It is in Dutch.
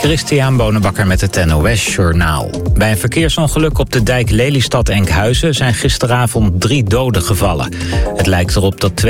Christian Bonenbakker met het NOS Journaal. Bij een verkeersongeluk op de dijk Lelystad-Enkhuizen zijn gisteravond 3 doden gevallen. Het lijkt erop dat